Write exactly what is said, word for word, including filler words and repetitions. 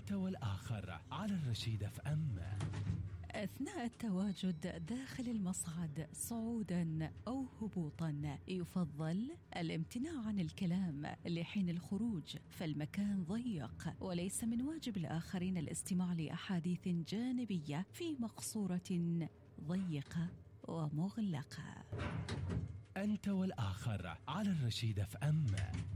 أنت والآخر على الرشيد اف ام. أثناء التواجد داخل المصعد صعودا أو هبوطا يفضل الامتناع عن الكلام لحين الخروج، فالمكان ضيق وليس من واجب الآخرين الاستماع لأحاديث جانبية في مقصورة ضيقة ومغلقة. أنت والآخر على الرشيد اف ام.